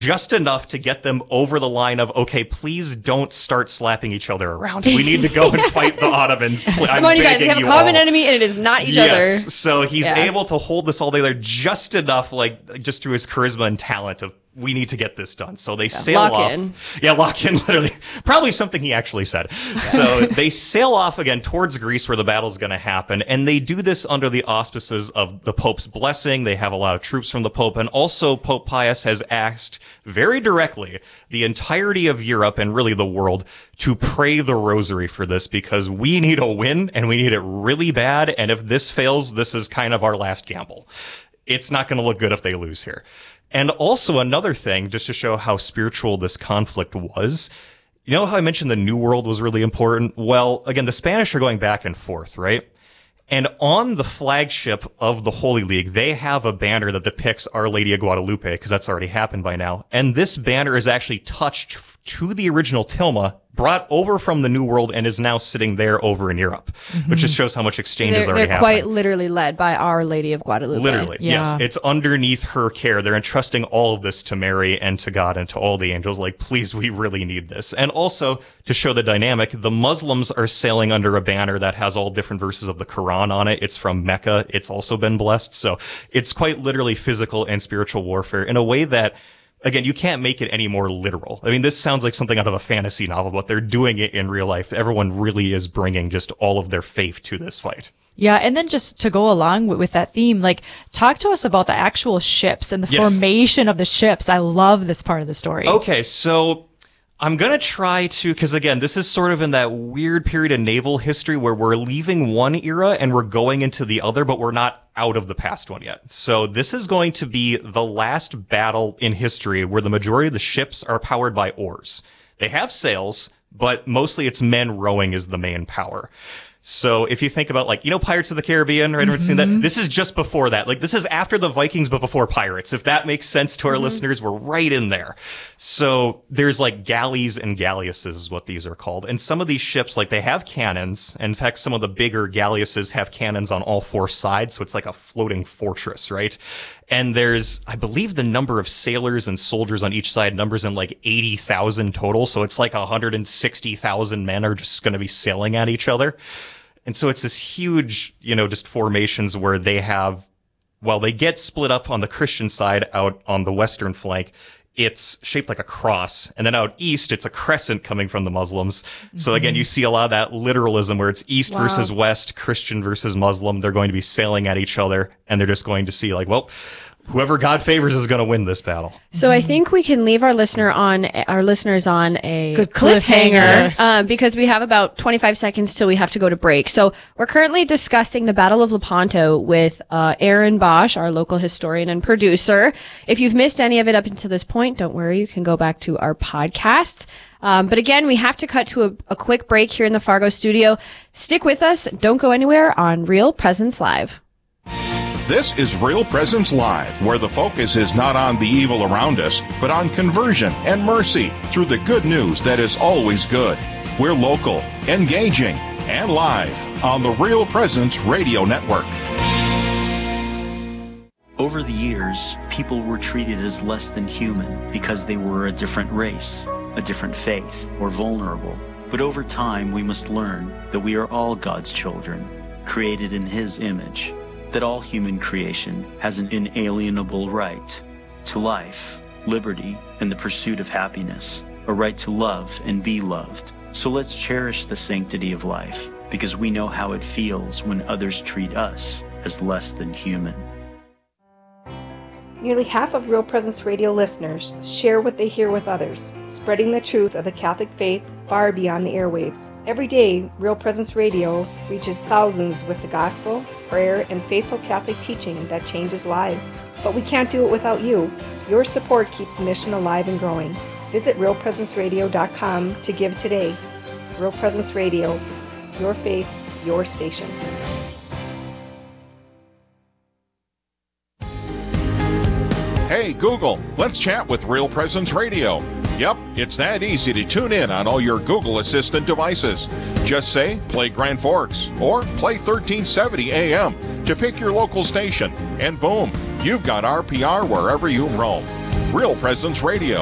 just enough to get them over the line of, okay, please don't start slapping each other around. We need to go and fight the Ottomans. Come on, you guys, we have a common enemy, and it is not each other. So he's able to hold this all together just enough, like just through his charisma and talent of, we need to get this done. So they sail off. Yeah, lock in, literally. Probably something he actually said. So they sail off again towards Greece where the battle's going to happen. And they do this under the auspices of the Pope's blessing. They have a lot of troops from the Pope. And also Pope Pius has asked very directly the entirety of Europe and really the world to pray the rosary for this, because we need a win and we need it really bad. And if this fails, this is kind of our last gamble. It's not going to look good if they lose here. And also another thing, just to show how spiritual this conflict was, you know how I mentioned the New World was really important? Well, again, the Spanish are going back and forth, right? And on the flagship of the Holy League, they have a banner that depicts Our Lady of Guadalupe, because that's already happened by now. And this banner is actually touched to the original tilma, brought over from the New World, and is now sitting there over in Europe, which just shows how much exchange has already happened. They're quite literally led by Our Lady of Guadalupe. Literally, yes. It's underneath her care. They're entrusting all of this to Mary and to God and to all the angels. Like, please, we really need this. And also, to show the dynamic, the Muslims are sailing under a banner that has all different verses of the Quran on it. It's from Mecca. It's also been blessed. So it's quite literally physical and spiritual warfare in a way that, again, you can't make it any more literal. I mean, this sounds like something out of a fantasy novel, but they're doing it in real life. Everyone really is bringing just all of their faith to this fight. Yeah, and then just to go along with that theme, like, talk to us about the actual ships and the formation of the ships. I love this part of the story. Okay, so I'm going to try to, because again, this is sort of in that weird period of naval history where we're leaving one era and we're going into the other, but we're not out of the past one yet. So this is going to be the last battle in history where the majority of the ships are powered by oars. They have sails, but mostly it's men rowing is the main power. So if you think about, like, you know, Pirates of the Caribbean, right? Everyone's seen that. This is just before that. Like, this is after the Vikings, but before pirates. If that makes sense to our listeners, we're right in there. So there's like galleys and galleasses is what these are called. And some of these ships, like, they have cannons. In fact, some of the bigger galleasses have cannons on all four sides. So it's like a floating fortress, right? And there's, I believe the number of sailors and soldiers on each side numbers in like 80,000 total. So it's like 160,000 men are just going to be sailing at each other. And so it's this huge, you know, just formations where they have, well, they get split up on the Christian side out on the western flank. It's shaped like a cross. And then out east, it's a crescent coming from the Muslims. So again, you see a lot of that literalism where it's east versus west, Christian versus Muslim. They're going to be sailing at each other, and they're just going to see, like, well, whoever God favors is going to win this battle. So I think we can leave our listeners on a good cliffhanger, because we have about 25 seconds till we have to go to break. So we're currently discussing the Battle of Lepanto with Aaron Bosch, our local historian and producer. If you've missed any of it up until this point, don't worry, you can go back to our podcasts. But again, we have to cut to a quick break here in the Fargo studio. Stick with us. Don't go anywhere on Real Presence Live. This is Real Presence Live, where the focus is not on the evil around us, but on conversion and mercy through the good news that is always good. We're local, engaging, and live on the Real Presence Radio Network. Over the years, people were treated as less than human because they were a different race, a different faith, or vulnerable. But over time, we must learn that we are all God's children, created in His image, that all human creation has an inalienable right to life, liberty, and the pursuit of happiness, a right to love and be loved. So let's cherish the sanctity of life, because we know how it feels when others treat us as less than human. Nearly half of Real Presence Radio listeners share what they hear with others, spreading the truth of the Catholic faith far beyond the airwaves. Every day, Real Presence Radio reaches thousands with the gospel, prayer, and faithful Catholic teaching that changes lives. But we can't do it without you. Your support keeps the mission alive and growing. Visit realpresenceradio.com to give today. Real Presence Radio, your faith, your station. Hey, Google, let's chat with Real Presence Radio. Yep, it's that easy to tune in on all your Google Assistant devices. Just say, play Grand Forks, or play 1370 AM to pick your local station, and boom, you've got RPR wherever you roam. Real Presence Radio.